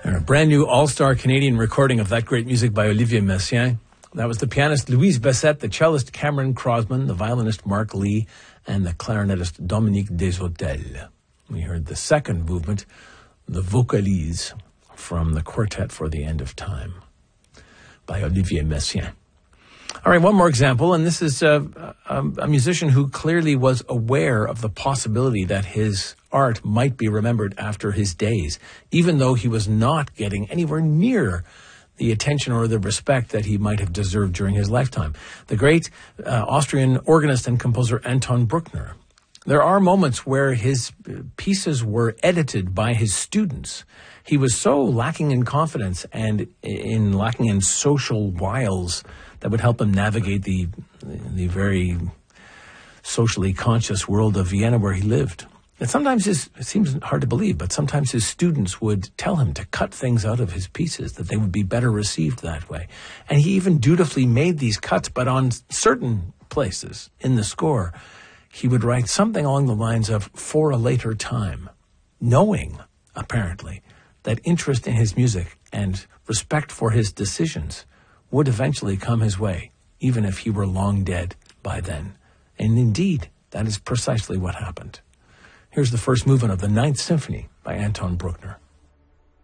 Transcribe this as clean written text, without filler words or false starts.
A brand new all-star Canadian recording of that great music by Olivier Messiaen. That was the pianist Louise Bessette, the cellist Cameron Crosman, the violinist Mark Lee, and the clarinetist Dominique Deshotels. We heard the second movement, the Vocalise, from the Quartet for the End of Time by Olivier Messiaen. All right, one more example, and this is a musician who clearly was aware of the possibility that his art might be remembered after his days, even though he was not getting anywhere near the attention or the respect that he might have deserved during his lifetime. The great Austrian organist and composer Anton Bruckner. There are moments where his pieces were edited by his students. He was so lacking in confidence and lacking in social wiles that would help him navigate the very socially conscious world of Vienna where he lived. And sometimes it seems hard to believe, but sometimes his students would tell him to cut things out of his pieces, that they would be better received that way. And he even dutifully made these cuts, but on certain places in the score, he would write something along the lines of, "for a later time," knowing, apparently, that interest in his music and respect for his decisions would eventually come his way, even if he were long dead by then. And indeed, that is precisely what happened. Here's the first movement of the Ninth Symphony by Anton Bruckner.